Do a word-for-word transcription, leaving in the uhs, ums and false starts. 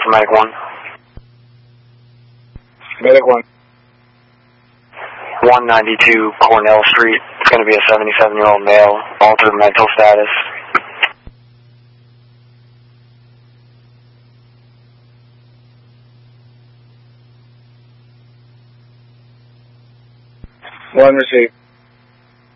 for Medic one. Medic one. one ninety-two Cornell Street. It's going to be a seventy-seven-year-old male, altered mental status. One received.